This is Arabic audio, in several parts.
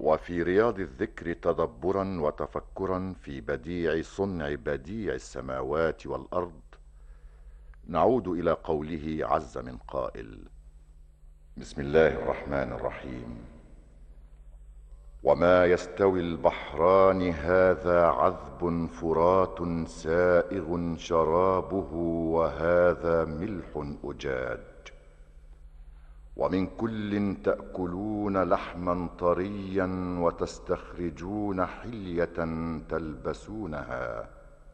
وفي رياض الذكر تدبرا وتفكرا في بديع صنع بديع السماوات والأرض، نعود إلى قوله عز من قائل: بسم الله الرحمن الرحيم. وما يستوي البحران هذا عذب فرات سائغ شرابه وهذا ملح أجاج ومن كل تأكلون لحما طريا وتستخرجون حلية تلبسونها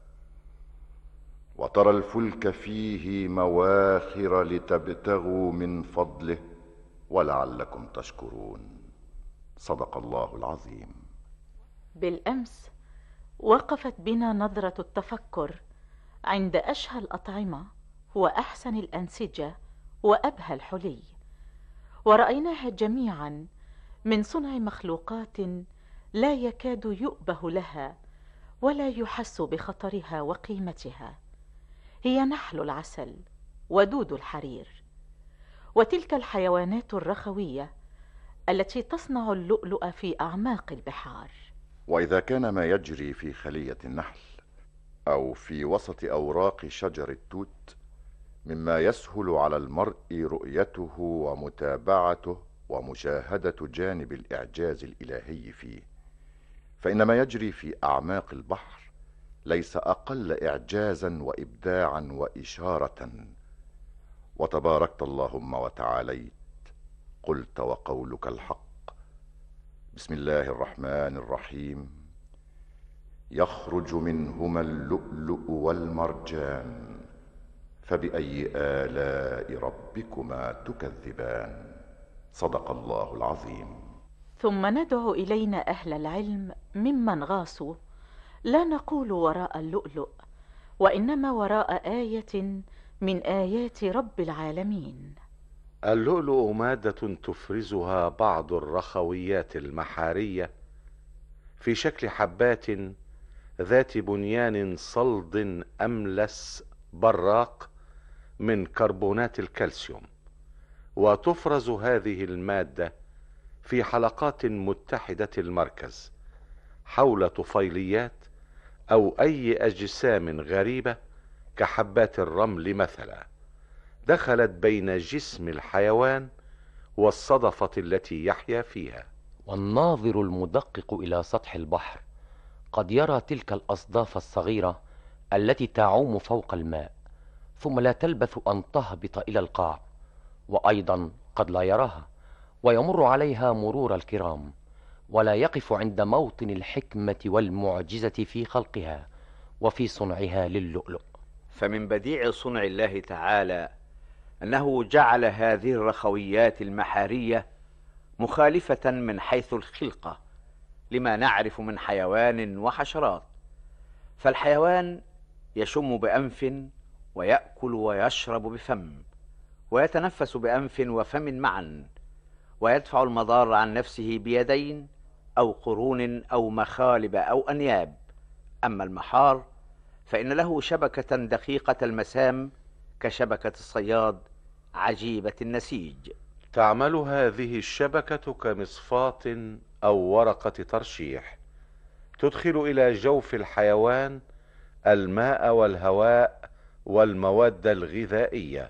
وترى الفلك فيه مواخر لتبتغوا من فضله ولعلكم تشكرون. صدق الله العظيم. بالأمس وقفت بنا نظرة التفكر عند أشهى الأطعمة وأحسن الأنسجة وأبهى الحلي، ورأيناها جميعا من صنع مخلوقات لا يكاد يؤبه لها ولا يحس بخطرها وقيمتها. هي نحل العسل ودود الحرير، وتلك الحيوانات الرخوية التي تصنع اللؤلؤ في أعماق البحار. وإذا كان ما يجري في خلية النحل أو في وسط أوراق شجر التوت مما يسهل على المرء رؤيته ومتابعته ومشاهدة جانب الإعجاز الإلهي فيه، فإن ما يجري في أعماق البحر ليس أقل إعجازا وإبداعا وإشارة. وتباركت اللهم وتعاليت، قلت وقولك الحق. بسم الله الرحمن الرحيم. يخرج منهما اللؤلؤ والمرجان فبأي آلاء ربكما تكذبان. صدق الله العظيم. ثم ندعو إلينا أهل العلم ممن غاصوا، لا نقول وراء اللؤلؤ، وإنما وراء آية من آيات رب العالمين. اللؤلؤ مادة تفرزها بعض الرخويات المحارية في شكل حبات ذات بنيان صلد أملس براق من كربونات الكالسيوم، وتفرز هذه المادة في حلقات متحدة المركز حول طفيليات أو أي أجسام غريبة كحبات الرمل مثلا، دخلت بين جسم الحيوان والصدفة التي يحيا فيها. والناظر المدقق إلى سطح البحر قد يرى تلك الأصداف الصغيرة التي تعوم فوق الماء ثم لا تلبث أن تهبط إلى القاع، وأيضا قد لا يراها ويمر عليها مرور الكرام ولا يقف عند موطن الحكمة والمعجزة في خلقها وفي صنعها للؤلؤ. فمن بديع صنع الله تعالى أنه جعل هذه الرخويات المحارية مخالفة من حيث الخلقة لما نعرف من حيوان وحشرات. فالحيوان يشم بأنف ويأكل ويشرب بفم ويتنفس بأنف وفم معا، ويدفع المضار عن نفسه بيدين أو قرون أو مخالب أو أنياب. أما المحار فإن له شبكة دقيقة المسام كشبكة الصياد عجيبة النسيج. تعمل هذه الشبكة كمصفاة أو ورقة ترشيح تدخل إلى جوف الحيوان الماء والهواء والمواد الغذائية،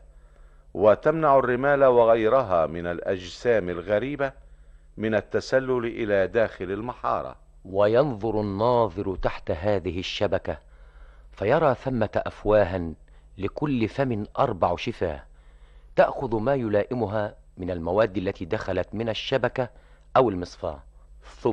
وتمنع الرمال وغيرها من الأجسام الغريبة من التسلل إلى داخل المحارة. وينظر الناظر تحت هذه الشبكة فيرى ثمة أفواها لكل فم 4 شفاه تأخذ ما يلائمها من المواد التي دخلت من الشبكة أو المصفاة،